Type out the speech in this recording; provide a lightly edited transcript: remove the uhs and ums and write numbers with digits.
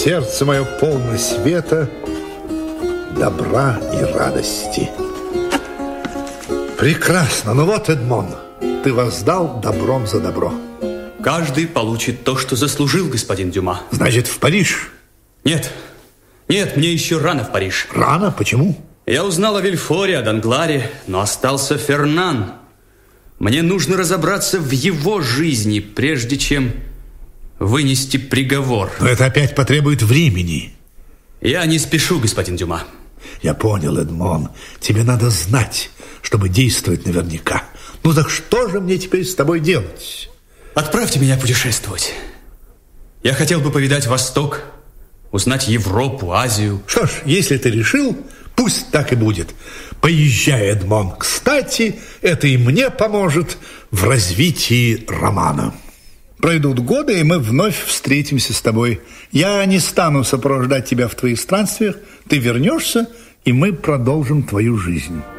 сердце мое полно света, добра и радости. Прекрасно. Ну вот, Эдмон, ты воздал добром за добро. Каждый получит то, что заслужил, господин Дюма. Значит, в Париж? Нет, мне еще рано в Париж. Рано? Почему? Я узнал о Вильфоре, о Дангларе, но остался Фернан. Мне нужно разобраться в его жизни, прежде чем вынести приговор. Но это опять потребует времени. Я не спешу, господин Дюма. Я понял, Эдмон. Тебе надо знать, чтобы действовать наверняка. Ну так что же мне теперь с тобой делать? Отправьте меня путешествовать. Я хотел бы повидать Восток, узнать Европу, Азию. Что ж, если ты решил, пусть так и будет. Поезжай, Эдмон. Кстати, это и мне поможет в развитии романа. Пройдут годы, и мы вновь встретимся с тобой. Я не стану сопровождать тебя в твоих странствиях. Ты вернешься, и мы продолжим твою жизнь.